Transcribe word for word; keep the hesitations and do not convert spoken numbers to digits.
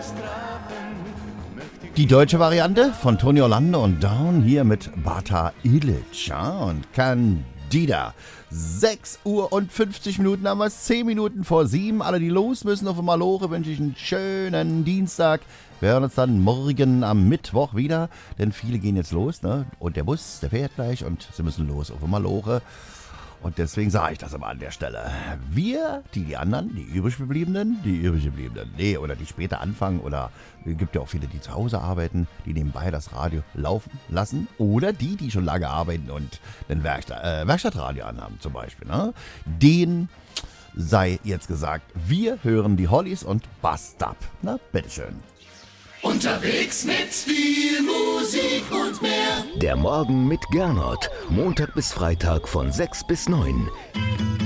Die deutsche Variante von Tony Orlando und Dawn hier mit Bata Ilic, ja, und Candida. sechs Uhr und fünfzig Minuten haben wir es, zehn Minuten vor sieben. Alle, die los müssen auf dem Maloche, wünsche ich einen schönen Dienstag. Wir hören uns dann morgen am Mittwoch wieder, denn viele gehen jetzt los, ne? Und der Bus, der fährt gleich und sie müssen los auf dem Maloche. Und deswegen sage ich das aber an der Stelle. Wir, die, die anderen, die übriggebliebenen, die übriggebliebenen, nee, oder die später anfangen, oder es gibt ja auch viele, die zu Hause arbeiten, die nebenbei das Radio laufen lassen, oder die, die schon lange arbeiten und ein Werkstatt, äh, Werkstattradio anhaben zum Beispiel, ne? Den sei jetzt gesagt, wir hören die Hollies und Bust Up. Na, bitteschön. Unterwegs mit viel Musik und mehr. Der Morgen mit Gernot. Montag bis Freitag von sechs bis neun.